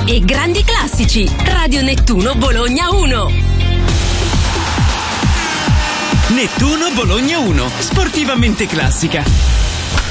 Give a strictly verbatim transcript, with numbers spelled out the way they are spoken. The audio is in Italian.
e grandi classici. Radio Nettuno Bologna uno. Nettuno Bologna uno, sportivamente classica.